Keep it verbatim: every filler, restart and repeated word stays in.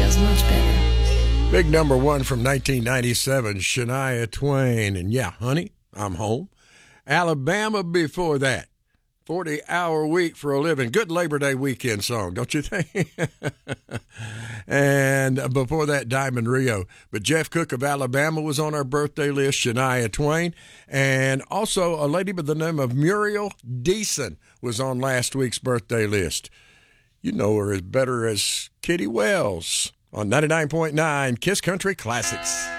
does much better. Big number one from nineteen ninety-seven, Shania Twain. And yeah, honey, I'm home. Alabama before that. forty-hour week for a living. Good Labor Day weekend song, don't you think? And before that, Diamond Rio. But Jeff Cook of Alabama was on our birthday list, Shania Twain. And also a lady by the name of Muriel Deason was on last week's birthday list. You know her as better as Kitty Wells on ninety-nine point nine Kiss Country Classics.